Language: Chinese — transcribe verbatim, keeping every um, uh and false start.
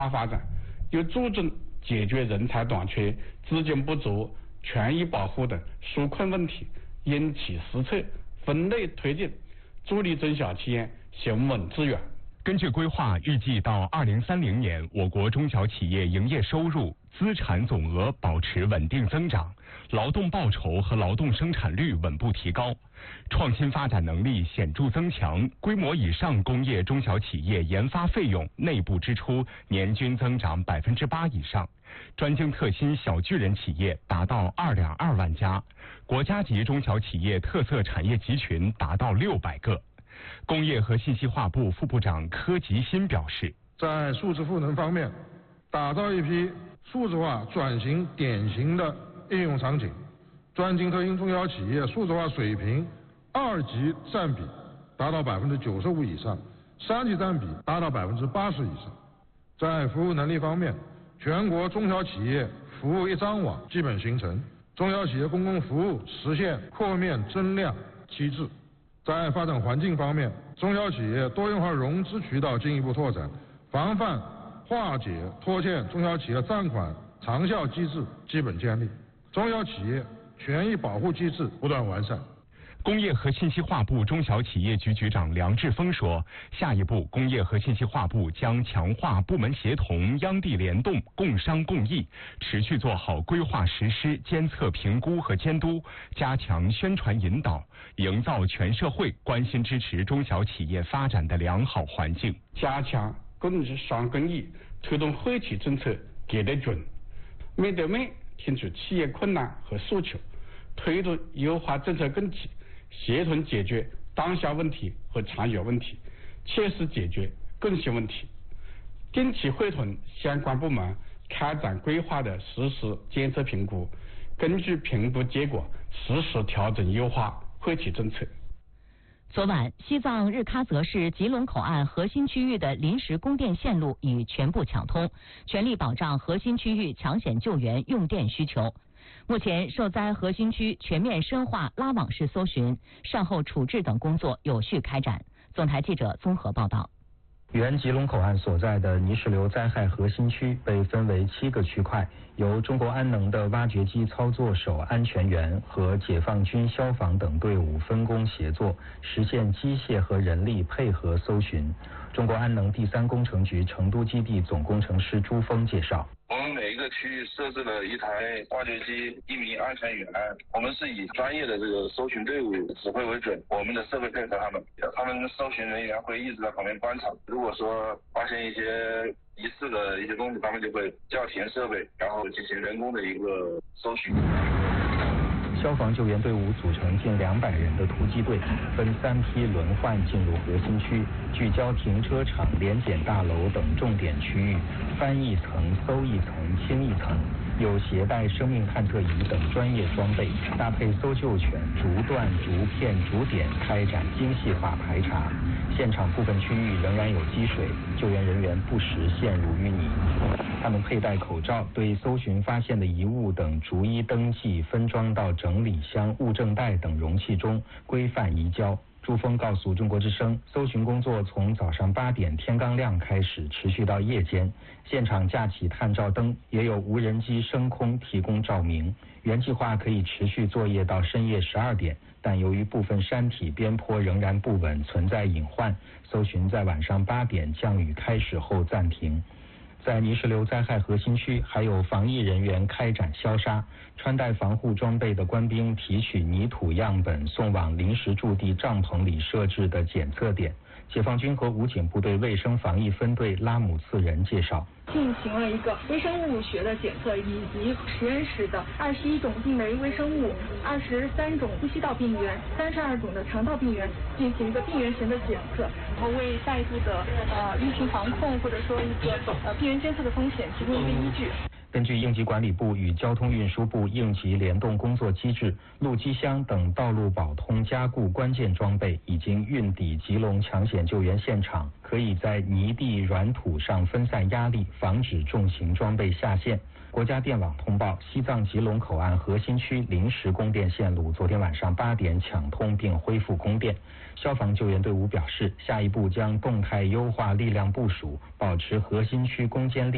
发展，有注重解决人才短缺、资金不足、权益保护等纾困问题，因其施策，分类推进，助力中小企业行稳致远。 根据规划，预计到二零三零年，我国中小企业营业收入、资产总额保持稳定增长，劳动报酬和劳动生产率稳步提高，创新发展能力显著增强，规模以上工业中小企业研发费用内部支出年均增长百分之八以上，专精特新小巨人企业达到二点二万家，国家级中小企业特色产业集群达到六百个。工业和信息化部副部长柯吉新表示， 在数字赋能方面，打造一批数字化转型典型的应用场景，专精特新中小企业数字化水平二级占比达到百分之九十五以上，三级占比达到百分之八十以上。在服务能力方面，全国中小企业服务一张网基本形成，中小企业公共服务实现扩面增量机制。在发展环境方面，中小企业多元化融资渠道进一步拓展，防范化解拖欠中小企业账款长效机制基本建立，中小企业权益保护机制不断完善。 工业和信息化部中小企业局局长梁志峰说，下一步工业和信息化部将强化部门协同、央地联动、共商共议，持续做好规划实施、监测评估和监督，加强宣传引导，营造全社会关心支持中小企业发展的良好环境。 加强共商共议，推动惠企政策给得准，面对面听取企业困难和诉求，推动优化政策供给，协同解决当下问题和长远问题，切实解决共性问题。定期会同相关部门开展规划的实时监测评估，根据评估结果实时调整优化惠企政策。 昨晚，西藏日喀则市吉隆口岸核心区域的临时供电线路已全部抢通，全力保障核心区域抢险救援用电需求。目前，受灾核心区全面深化拉网式搜寻、善后处置等工作有序开展。总台记者综合报道。 原吉隆口岸所在的泥石流灾害核心区被分为七个区块，由中国安能的挖掘机操作手安全员和解放军消防等队伍分工协作，实现机械和人力配合搜寻。中国安能第三工程局成都基地总工程师朱峰介绍， 我们每一个区域设置了一台挖掘机，一名安全员，我们是以专业的这个搜寻队伍指挥为准，我们的设备配合他们，他们搜寻人员会一直在旁边观察，如果说发现一些疑似的一些东西，他们就会叫停设备，然后进行人工的一个搜寻。 消防救援队伍组成近两百人的突击队，分三批轮换进入核心区，聚焦停车场、联检大楼等重点区域，翻一层、搜一层、清一层，有携带生命探测仪等专业装备，搭配搜救犬，逐段、逐片、逐点开展精细化排查。现场部分区域仍然有积水，救援人员不时陷入淤泥。他们佩戴口罩，对搜寻发现的遗物等逐一登记，分装到整理箱、物证袋等容器中，规范移交。朱峰告诉中国之声，搜寻工作从早上八点天刚亮开始，持续到夜间。现场架起探照灯，也有无人机升空提供照明。原计划可以持续作业到深夜十二点，但由于部分山体边坡仍然不稳，存在隐患，搜寻在晚上八点降雨开始后暂停。在泥石流灾害核心区，还有防疫人员开展消杀，穿戴防护装备的官兵提取泥土样本，送往临时驻地帐篷里设置的检测点。解放军和武警部队卫生防疫分队拉姆次仁介绍， 进行了一个微生物学的检测，以及实验室的二十一种病媒微生物、二十三种呼吸道病原、三十二种的肠道病原进行一个病原学的检测，然后为下一步的呃疫情防控或者说一个呃病原监测的风险提供一个依据。 根据应急管理部与交通运输部应急联动工作机制，路基箱等道路保通加固关键装备已经运抵吉隆抢险救援现场，可以在泥地软土上分散压力，防止重型装备下线。国家电网通报，西藏吉隆口岸核心区临时供电线路昨天晚上八点抢通并恢复供电。消防救援队伍表示，下一步将动态优化力量部署，保持核心区攻坚力